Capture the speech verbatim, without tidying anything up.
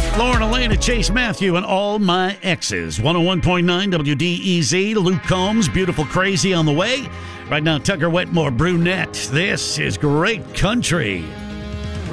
Lauren Elena, Chase Matthew, and all my exes. one oh one point nine W D E Z. Luke Combs, Beautiful Crazy on the way. Right now, Tucker Wetmore, Brunette. This is Great Country.